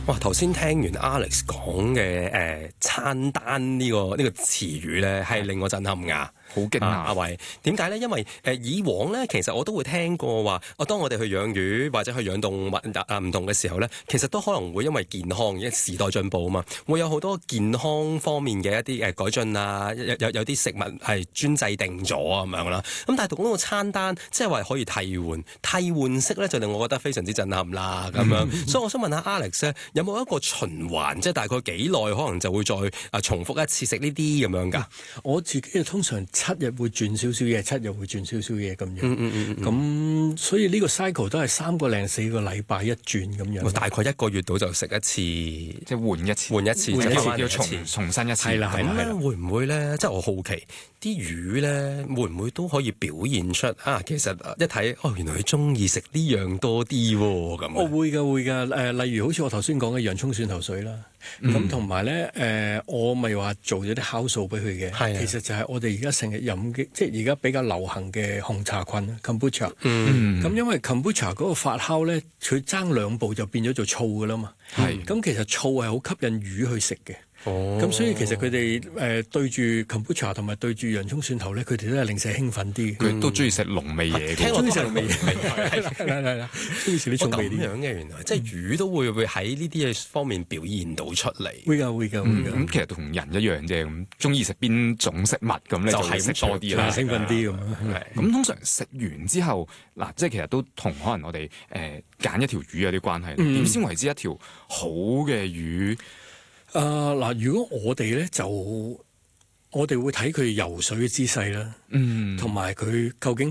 哇！頭先聽完 Alex 講嘅餐單呢個詞語咧，係令我震撼㗎。 好驚訝， 阿偉點解咧？因為以往咧，其實我都會聽過話，當我哋去養魚或者去養動物唔同嘅時候咧，其實都可能會因為健康，因為時代進步啊嘛，會有好多健康方面嘅一啲改進啊，有啲食物係專制定咗咁樣啦。咁但係讀嗰個餐單，即係話可以替換式咧，就令我覺得非常之震撼啦咁樣。所以我想問下 Alex 咧，有冇一個循環，即係大概幾耐可能就會再重複一次食呢啲咁樣㗎？ 我自己通常7日會轉少少嘢，7日會轉少少嘢咁樣。咁所以呢個 cycle 都係3個零4個禮拜一轉咁樣。 大概1個月到就食一次， 即係換一次，要重新一次。 係啦。 咁會唔會咧？即係我好奇啲魚咧，會唔會都可以表現出其實一睇原來佢中意食呢樣多啲喎咁。 會㗎。例如好似我頭先講嘅洋葱蒜頭水啦，咁同埋咧我咪話做咗啲酵素俾佢嘅。其實就係我哋而家成日飲嘅，即係而家比較流行嘅紅茶菌 kombucha。咁因為 kombucha 嗰個發酵咧，佢爭2步就變咗做醋㗎啦嘛。咁其實醋係好吸引魚去食嘅。咁所以其實佢哋對住 kombucha 同埋對住洋葱蒜頭咧，佢哋都係零舍興奮啲。 佢都中意食濃味嘢嘅， 中意食濃味嘢，係中意食啲重味啲。 咁樣嘅原來，即係魚都會喺呢啲嘢方面表現到出嚟。 會㗎。 咁其實同人一樣啫，咁中意食邊種食物咁咧就係食多啲啦， 興奮啲咁。 咁通常食完之後，嗱，即係其實都同可能我哋揀一條魚有啲關係。點先為之一條好嘅魚？ 如果我哋咧我哋會睇佢游水嘅姿勢啦，同埋佢究竟